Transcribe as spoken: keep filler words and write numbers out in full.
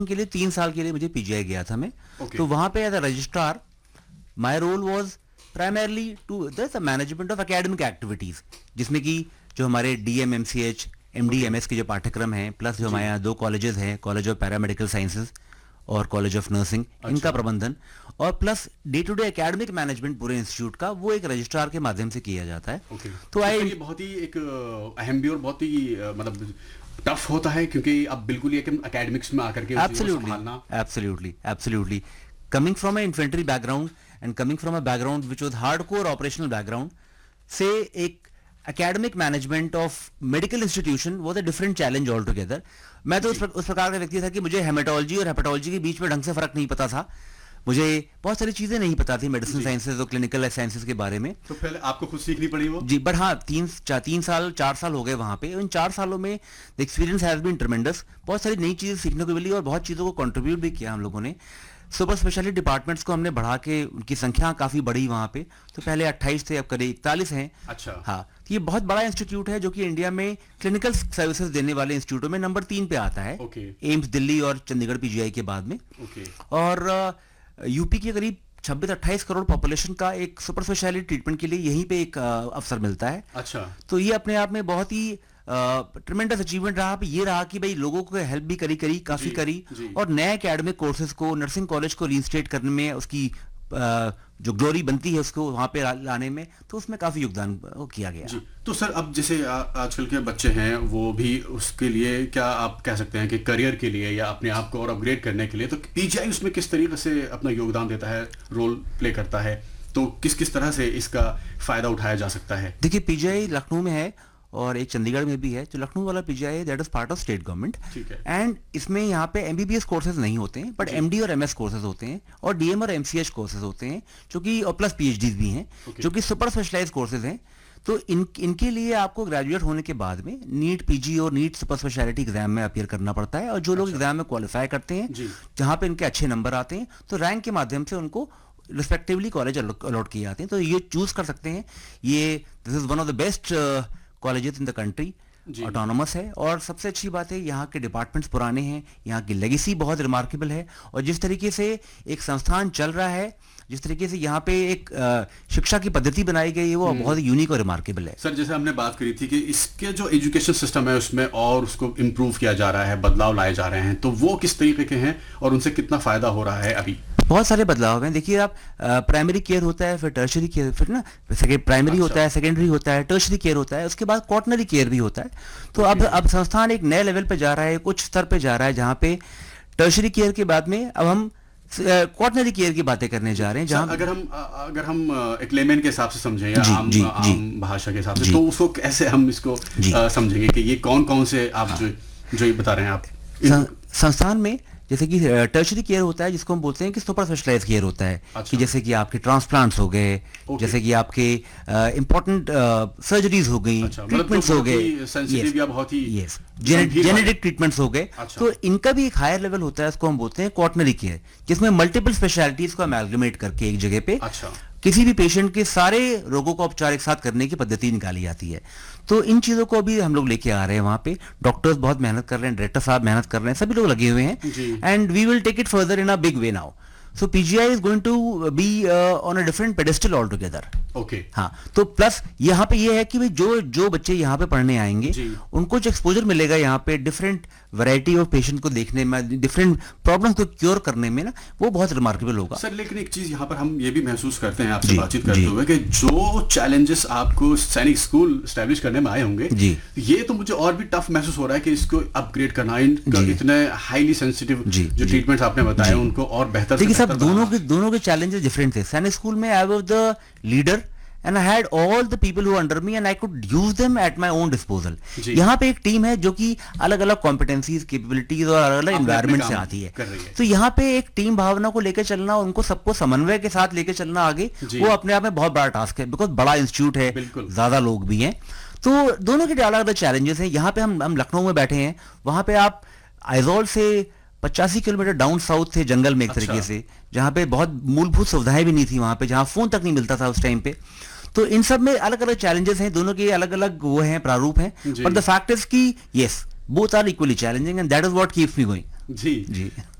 के लिए तीन साल के लिए मुझे पीजीआई गया था मैं। Okay. तो वहां पे as a registrar my role was primarily to the management of academic activities, जिसमें कि जो हमारे डीएम एमसीएच एमडी एमएस के जो पाठ्यक्रम हैं, प्लस जो हमारे यहाँ दो कॉलेजेस हैं, कॉलेज ऑफ पैरामेडिकल साइंसेज और कॉलेज ऑफ नर्सिंग, इनका प्रबंधन और plus day to day academic management पूरे इंस्टीट्यूट का वो एक रजिस्ट्रार के माध्यम से किया जाता है। okay. तो आई ये बहुत ही एक अ, अहम भी और बहुत ही अ, मतलब टफ होता है, क्योंकि अब बिल्कुल ये एकेडमिक्स में आकर के उस चीज़ को संभालना। Absolutely absolutely coming from A infantry background and coming from a background which was hardcore operational background से एक academic management of medical institution was a different challenge all together. मैं तो उस, उस प्रकार का व्यक्ति था कि मुझे हेमेटोलॉजी और हेपेटोलॉजी के बीच में ढंग से फर्क नहीं पता था। मुझे बहुत सारी चीजें नहीं पता थी मेडिसिन साइंसेज और क्लिनिकल साइंसेज के बारे में। तो पहले आपको खुद सीखनी पड़ी वो? जी, बट हाँ, तीन चा, तीन साल चार साल हो गए वहाँ पे। इन चार सालों में द एक्सपीरियंस हैज बीन ट्रेमेंडस। बहुत सारी नई चीज़ें सीखने को मिली और बहुत चीज़ों को कंट्रीब्यूट भी किया हम लोगों ने। सुपर स्पेशलिटी डिपार्टमेंट्स को हमने बढ़ा के उनकी संख्या काफ़ी बढ़ी वहाँ पे। तो पहले अट्ठाईस थे, अब करीब इकतालीस हैं। अच्छा। हाँ, तो ये बहुत बड़ा इंस्टीट्यूट है जो कि इंडिया में क्लिनिकल सर्विसेज देने वाले इंस्टीट्यूटों में नंबर तीन पे आता है। okay. एम्स दिल्ली और चंडीगढ़ पीजीआई के बाद में। okay. और यूपी के करीब छब्बीस अट्ठाईस करोड़ पॉपुलेशन का एक सुपर स्पेशलिटी ट्रीटमेंट के लिए यहीं पे एक अवसर मिलता है। अच्छा। तो ये अपने आप में बहुत ही ट्रेमेंडस अचीवमेंट रहा। ये रहा कि भाई लोगों को हेल्प भी करी करी काफी जी, करी जी. और नए एकेडमिक कोर्सेज को, नर्सिंग कॉलेज को रीइंस्टेट करने में, उसकी आ, जो ग्लोरी बनती है उसको वहां पे लाने में, तो उसमें काफी योगदान किया गया। जी। तो सर अब जैसे आ, आजकल के बच्चे हैं वो भी उसके लिए क्या आप कह सकते हैं कि करियर के लिए या अपने आप को और अपग्रेड करने के लिए, तो पीजीआई उसमें किस तरीके से अपना योगदान देता है, रोल प्ले करता है, तो किस किस तरह से इसका फायदा उठाया जा सकता है? देखिए, पीजीआई लखनऊ में है और एक चंडीगढ़ में भी है। जो लखनऊ वाला पीजीआई है that is part of state government, and इसमें यहाँ पे एमबीबीएस कोर्सेज नहीं होते हैं, बट एमडी और एमएस कोर्सेज होते हैं और डीएम और एमसीएच कोर्सेज होते हैं, जो कि और प्लस पीएचडीज भी हैं, जो कि सुपर स्पेशलाइज कोर्सेज हैं। तो इन इनके लिए आपको ग्रेजुएट होने के बाद में नीट पीजी और नीट सुपर स्पेशलिटी एग्जाम में अपीयर करना पड़ता है। और जो लोग एग्जाम में क्वालिफाई करते हैं, जहाँ पे इनके अच्छे नंबर आते हैं, तो रैंक के माध्यम से उनको रिस्पेक्टिवली कॉलेज अलॉट किए जाते हैं। तो ये चूज कर सकते हैं। ये this is one of the best colleges in the country, autonomous है और सबसे अच्छी बात है यहाँ के डिपार्टमेंट्स पुराने हैं, यहाँ की लेगेसी बहुत रिमार्केबल है और जिस तरीके से एक संस्थान चल रहा है, जिस तरीके से यहाँ पे एक आ, शिक्षा की पद्धति बनाई गई है, वो बहुत ही यूनिक और रिमार्केबल है। सर जैसे हमने बात करी थी कि इसके जो एजुकेशन सिस्टम है उसमें और उसको इम्प्रूव किया जा रहा है, बदलाव लाए जा रहे हैं, तो वो किस तरीके के हैं और उनसे कितना फायदा हो रहा है? अभी बहुत सारे बदलाव हैं। देखिए, आप प्राइमरी केयर होता है, फिर टर्शरी केयर, फिर ना प्राइमरी अच्छा। होता है, सेकेंडरी होता है, टर्शरी केयर होता है, उसके बाद क्वाटनरी केयर भी होता है। तो अब अब संस्थान एक नए लेवल पे जा रहा है, कुछ स्तर पे जा रहा है, जहाँ पे टर्शरी केयर के बाद में अब हम क्वाटनरी केयर की बातें करने जा रहे हैं। जहाँ अगर हम अगर हम एक लेमैन के हिसाब से समझें या जी, आम, जी, आम जी, भाषा के हिसाब से, तो उसको कैसे हम इसको समझेंगे कि ये कौन कौन से आप हाँ। जो जो ये बता रहे हैं आप संस्थान में, जैसे कि टर्शरी केयर होता है जिसको हम बोलते हैं कि सुपर स्पेशलाइज केयर होता है। अच्छा। कि जैसे कि आपके ट्रांसप्लांट्स हो गए, जैसे कि आपके इंपॉर्टेंट सर्जरीज हो गई, ट्रीटमेंट्स हो गए, जेनेटिक ट्रीटमेंट्स हो गए। तो इनका भी एक हायर लेवल होता है, इसको हम बोलते हैं क्वाटनरी केयर, जिसमें मल्टीपल स्पेशलिटीज को अमेलगमेट करके एक जगह पे किसी भी पेशेंट के सारे रोगों का उपचार एक साथ करने की पद्धति निकाली जाती है। तो इन चीजों को भी हम लोग लेके आ रहे हैं वहां पे। डॉक्टर्स बहुत मेहनत कर रहे हैं, डायरेक्टर साहब मेहनत कर रहे हैं, सभी लोग लगे हुए हैं, and we will take it further in a big way now. So P G I is going to be uh, on a different pedestal altogether. Okay. हाँ, तो प्लस यहाँ पे ये है कि भाई जो जो बच्चे यहाँ पे पढ़ने आएंगे उनको जो एक्सपोजर मिलेगा यहाँ पे डिफरेंट वैरायटी ऑफ पेशेंट को देखने में, डिफरेंट प्रॉब्लम्स को क्योर करने में ना, वो बहुत रिमार्केबल होगा। सर लेकिन एक चीज यहाँ पर हम ये भी महसूस करते हैं आपसे बातचीत करते हुए कि जो चैलेंजेस आपको सैनिक स्कूल एस्टैब्लिश करने में आए होंगे, ये तो मुझे और भी टफ महसूस हो रहा है कि इसको अपग्रेड करना, इतने हाईली सेंसिटिव जो ट्रीटमेंट्स आपने बताए उनको और बेहतर। सब दोनों के दोनों के चैलेंजेस डिफरेंट थे। सैनिक स्कूल में I was the leader and I had all the people who under me and I could use them at my own disposal. यहाँ पे एक टीम है जो कि अलग अलग कॉम्पिटेंसीज, कैपेबिलिटीज और अलग अलग एनवायरनमेंट से आती है, है। तो यहाँ पे एक टीम भावना को लेकर चलना, उनको सबको समन्वय के साथ लेकर चलना आगे, वो अपने आप में बहुत बड़ा टास्क है, बिकॉज बड़ा इंस्टीट्यूट है, ज्यादा लोग भी हैं। तो दोनों के अलग अलग चैलेंजेस हैं। यहाँ पे हम हम लखनऊ में बैठे हैं, वहां पे आप आइजोल से पचासी किलोमीटर डाउन साउथ थे, जंगल में एक अच्छा। तरीके से, जहाँ पे बहुत मूलभूत सुविधाएं भी नहीं थी वहां पे, जहाँ फोन तक नहीं मिलता था उस टाइम पे। तो इन सब में अलग अलग चैलेंजेस हैं, दोनों के अलग अलग वो हैं, प्रारूप हैं, बट द फैक्ट इज कि yes, both are equally challenging and that is what keeps me going. Ji ji